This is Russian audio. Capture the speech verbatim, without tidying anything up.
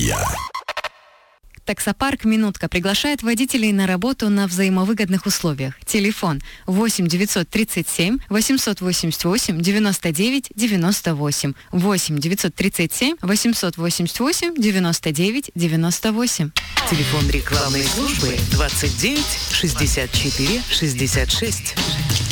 Россия. Таксопарк «Минутка» приглашает водителей на работу на взаимовыгодных условиях. Телефон восемь девятьсот тридцать семь восемьсот восемьдесят восемь девяносто девять девяносто восемь. восемь девятьсот тридцать семь восемьсот восемьдесят восемь девяносто девять девяносто восемь. Телефон рекламной службы двадцать девять шестьдесят четыре шестьдесят шесть.